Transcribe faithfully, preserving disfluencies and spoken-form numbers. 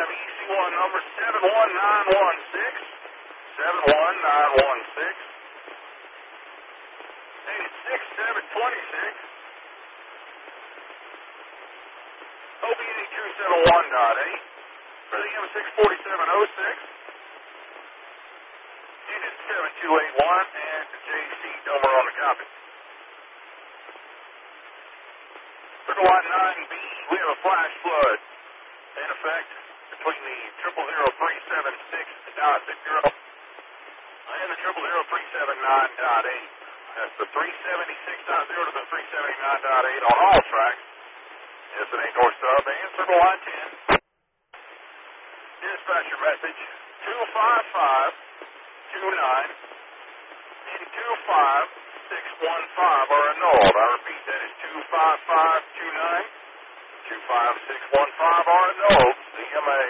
E C one number seven one nine one six. seven one nine one six. Dated six seven twenty-six. O B D two seven one dot eight. For the M six forty-seven oh six. Unit seven two eight one and the J C Domer on the copy. Circle line nine B, we have a flash flood in effect between the triple zero three seven six dot zero and the triple zero three seven nine dot eight. That's the three seventy-six dot zero to the three seventy-nine dot eight on all tracks. S and A North Sub and circle line ten. Dispatcher message two five five two nine and two five six one five are annulled. I repeat, that is two five five two nine, two five six one five are annulled. C M A